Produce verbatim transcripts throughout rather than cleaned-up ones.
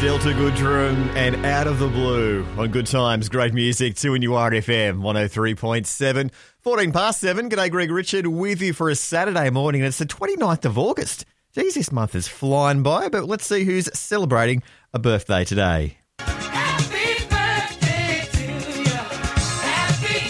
Delta Goodrum and Out of the Blue on Good Times, great music, two N U R F M, one oh three point seven. fourteen past seven, g'day Greg Richard with you for a Saturday morning. It's the twenty-ninth of August. Geez, this month is flying by, but let's see who's celebrating a birthday today. Happy birthday to you. Happy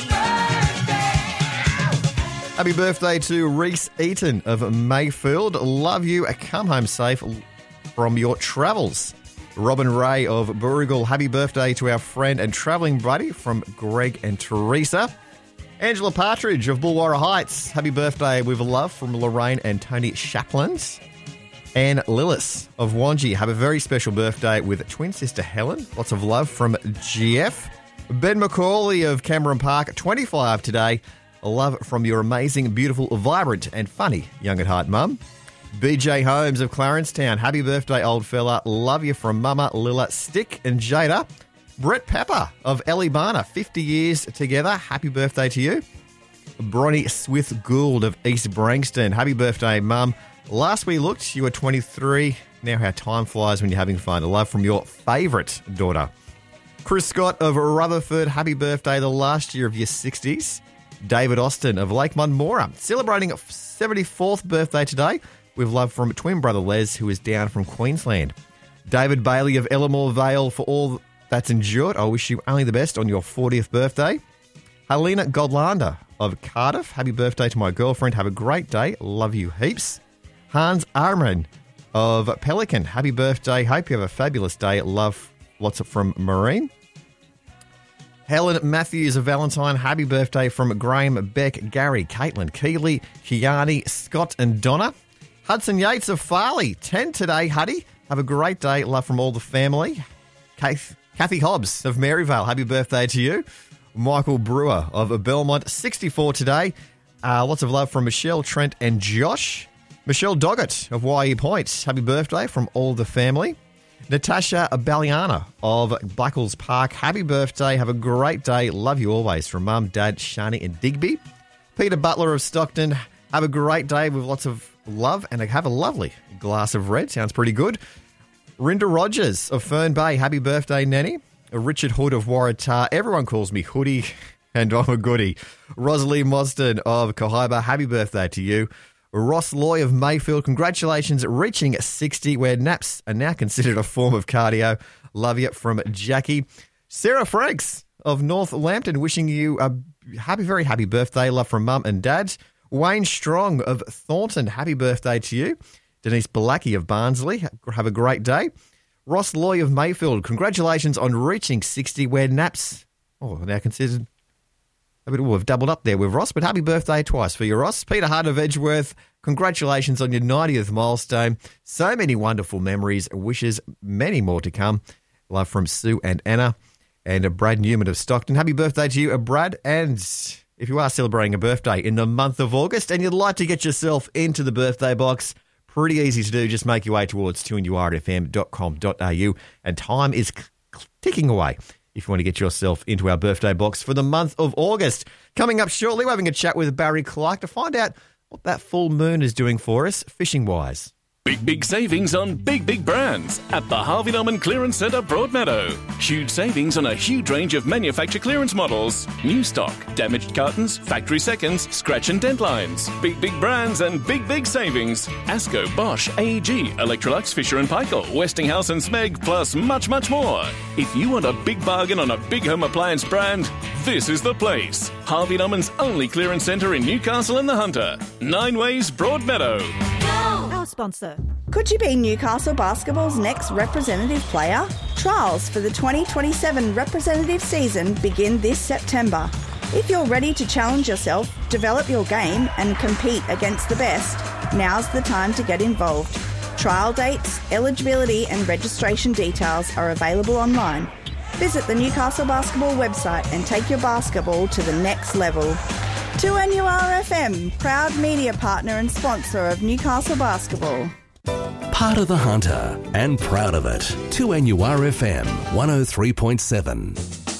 birthday. Happy birthday to Reese Eaton of Mayfield. Love you. Come home safe from your travels. Robin Ray of Burrigal. Happy birthday to our friend and travelling buddy from Greg and Teresa. Angela Partridge of Bulwarra Heights. Happy birthday with love from Lorraine and Tony Chaplins. And Lillis of Wangi. Have a very special birthday with twin sister Helen. Lots of love from G F. Ben McCauley of Cameron Park. twenty-five today. Love from your amazing, beautiful, vibrant and funny young at heart mum. B J Holmes of Clarencetown. Happy birthday, old fella. Love you from Mama, Lilla, Stick and Jada. Brett Pepper of Ellibana. fifty years together. Happy birthday to you. Bronnie Swith Gould of East Brankston. Happy birthday, Mum. Last we looked, you were twenty-three. Now how time flies when you're having fun. Love from your favourite daughter. Chris Scott of Rutherford. Happy birthday, the last year of your sixties. David Austin of Lake Munmora. Celebrating a seventy-fourth birthday today. With love from twin brother Les, who is down from Queensland. David Bailey of Ellamore Vale, for all that's endured, I wish you only the best on your fortieth birthday. Helena Godlander of Cardiff. Happy birthday to my girlfriend. Have a great day. Love you heaps. Hans Arman of Pelican. Happy birthday. Hope you have a fabulous day. Love lots of from Marine. Helen Matthews of Valentine. Happy birthday from Graham, Beck, Gary, Caitlin, Keeley, Kiani, Scott and Donna. Hudson Yates of Farley. ten today, Huddy. Have a great day. Love from all the family. Kathy Hobbs of Maryvale. Happy birthday to you. Michael Brewer of Belmont. sixty-four today. Uh, lots of love from Michelle, Trent and Josh. Michelle Doggett of Y E Point. Happy birthday from all the family. Natasha Baliana of Buckles Park. Happy birthday. Have a great day. Love you always from Mum, Dad, Shani and Digby. Peter Butler of Stockton. Have a great day with lots of love and have a lovely glass of red. Sounds pretty good. Rinda Rogers of Fern Bay. Happy birthday, Nanny. Richard Hood of Waratah. Everyone calls me Hoodie and I'm a goodie. Rosalie Mosden of Cohiba. Happy birthday to you. Ross Loy of Mayfield. Congratulations reaching sixty, where naps are now considered a form of cardio. Love you from Jackie. Sarah Franks of North Lambton. Wishing you a happy, very happy birthday. Love from Mum and Dad. Wayne Strong of Thornton, happy birthday to you. Denise Balaki of Barnsley, have a great day. Ross Loy of Mayfield, congratulations on reaching sixty, where naps, oh, now considered a bit, oh, we've doubled up there with Ross, but happy birthday twice for you, Ross. Peter Hart of Edgeworth, congratulations on your ninetieth milestone. So many wonderful memories, wishes, many more to come. Love from Sue and Anna. And Brad Newman of Stockton, happy birthday to you, Brad. And if you are celebrating a birthday in the month of August and you'd like to get yourself into the birthday box, pretty easy to do. Just make your way towards two N U R F M dot com dot a u and time is ticking away if you want to get yourself into our birthday box for the month of August. Coming up shortly, we're having a chat with Barry Clark to find out what that full moon is doing for us fishing-wise. Big, big savings on big, big brands at the Harvey Norman Clearance Centre, Broadmeadow. Huge savings on a huge range of manufacturer clearance models. New stock, damaged cartons, factory seconds, scratch and dent lines. Big, big brands and big, big savings. Asco, Bosch, A E G, Electrolux, Fisher and Paykel, Westinghouse and Smeg, plus much, much more. If you want a big bargain on a big home appliance brand, this is the place. Harvey Norman's only clearance centre in Newcastle and the Hunter. Nine Ways, Broadmeadow. Our sponsor. Could you be Newcastle Basketball's next representative player? Trials for the twenty twenty-seven representative season begin this September. If you're ready to challenge yourself, develop your game and compete against the best, now's the time to get involved. Trial dates, eligibility and registration details are available online. Visit the Newcastle Basketball website and take your basketball to the next level. two N U R F M, proud media partner and sponsor of Newcastle Basketball. Part of the Hunter and proud of it. two N U R F M one oh three point seven.